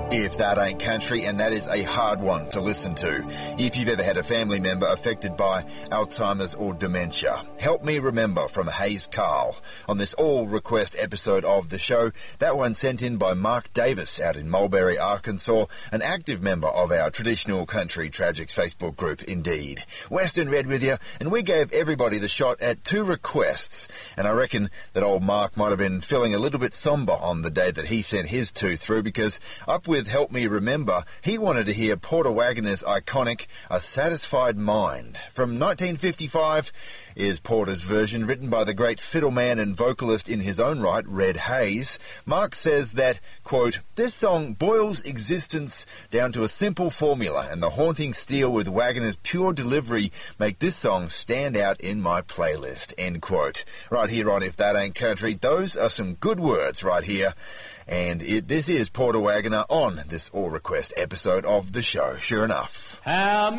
If that ain't country, and that is a hard one to listen to. If you've ever had a family member affected by Alzheimer's or dementia, Help Me Remember from Hayes Carl on this all-request episode of the show. That one sent in by Mark Davis out in Mulberry, Arkansas, an active member of our Traditional Country Tragics Facebook group, indeed. Western Red with you, and we gave everybody the shot at 2 requests, and I reckon that old Mark might have been feeling a little bit somber on the day that he sent his 2 through, because up with Help Me Remember, he wanted to hear Porter Wagoner's iconic A Satisfied Mind. From 1955 is Porter's version, written by the great fiddleman and vocalist in his own right, Red Hayes. Mark says that, quote, "This song boils existence down to a simple formula, and the haunting steel with Wagoner's pure delivery make this song stand out in my playlist," end quote. Right here on If That Ain't Country, those are some good words right here. And this is Porter Wagoner on this all-request episode of the show, sure enough.